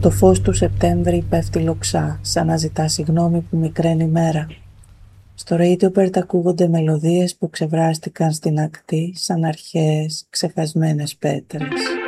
Το φως του Σεπτέμβρη πέφτει λοξά, σαν να ζητά συγγνώμη που μικραίνει η μέρα. Στο Radio ακούγονται μελωδίες που ξεβράστηκαν στην ακτή σαν αρχαίες ξεχασμένες πέτρες.